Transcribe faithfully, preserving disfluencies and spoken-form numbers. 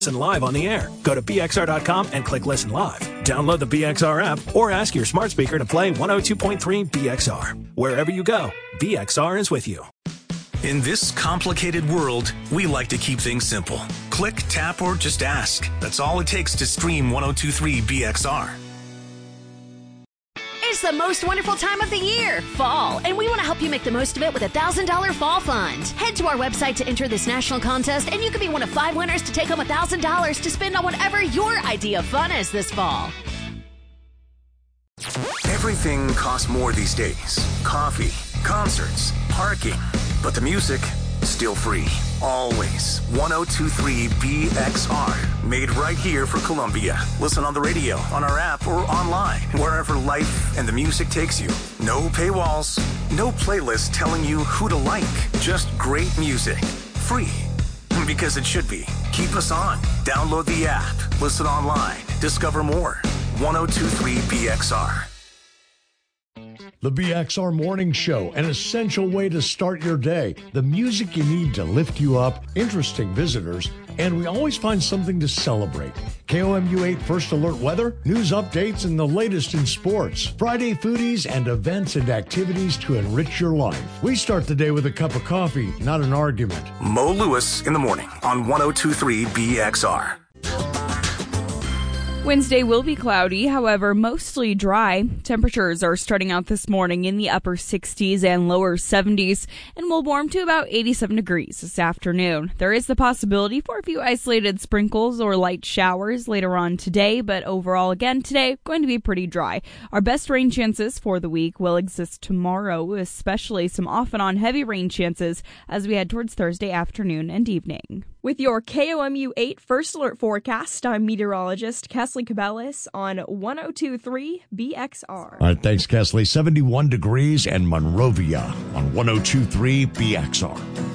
Listen live on the air. Go to B X R dot com and click Listen Live. Download the B X R app or ask your smart speaker to play one oh two point three B X R. Wherever you go, B X R is with you. In this complicated world, we like to keep things simple. Click, tap, or just ask. That's all it takes to stream one oh two point three B X R. It's the most wonderful time of the year, fall, and we want to help you make the most of it with a one thousand dollars Fall Fund. Head to our website to enter this national contest, and you could be one of five winners to take home one thousand dollars to spend on whatever your idea of fun is this fall. Everything costs more these days. Coffee, concerts, parking. But the music, still free. Always. one oh two point three B X R. Made right here for Columbia. Listen on the radio, on our app, or online. Wherever life and the music takes you. No paywalls. No playlist telling you who to like. Just great music. Free. Because it should be. Keep us on. Download the app. Listen online. Discover more. one oh two point three B X R. The B X R Morning Show, an essential way to start your day. The music you need to lift you up, interesting visitors, and we always find something to celebrate. K O M U eight First Alert weather, news updates, and the latest in sports. Friday foodies and events and activities to enrich your life. We start the day with a cup of coffee, not an argument. Mo Lewis in the morning on one oh two point three B X R. Wednesday will be cloudy, however, mostly dry. Temperatures are starting out this morning in the upper sixties and lower seventies, and will warm to about eighty-seven degrees this afternoon. There is the possibility for a few isolated sprinkles or light showers later on today, but overall, again, today, going to be pretty dry. Our best rain chances for the week will exist tomorrow, especially some off and on heavy rain chances as we head towards Thursday afternoon and evening. With your K O M U eight First Alert forecast, I'm meteorologist Kesley Cabellis on one oh two point three B X R. All right, thanks, Kesley. seventy-one degrees and Monrovia on one oh two point three B X R.